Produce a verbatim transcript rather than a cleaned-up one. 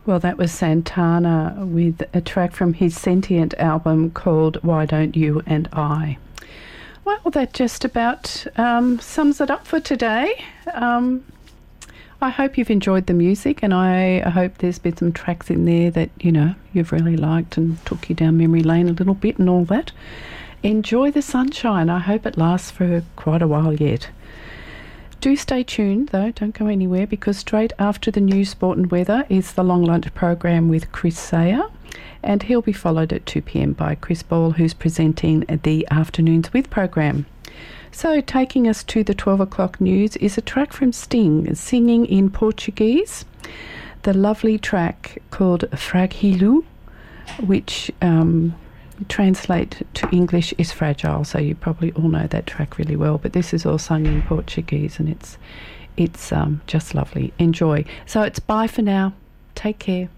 Well, that was Santana with a track from his Sentient album called Why Don't You and I. Well, that just about um, sums it up for today. Um, I hope you've enjoyed the music, and I hope there's been some tracks in there that, you know, you've really liked and took you down memory lane a little bit and all that. Enjoy the sunshine. I hope it lasts for quite a while yet. Do stay tuned, though. Don't go anywhere, because straight after the news, sport and weather is the Long Lunch program with Chris Sayer, and he'll be followed at two p m by Chris Ball, who's presenting the Afternoons With program. So taking us to the twelve o'clock news is a track from Sting, singing in Portuguese, the lovely track called Fragilu, which um, translate to English is fragile, so you probably all know that track really well, but this is all sung in Portuguese, and it's it's um, just lovely. Enjoy. So it's bye for now. Take care.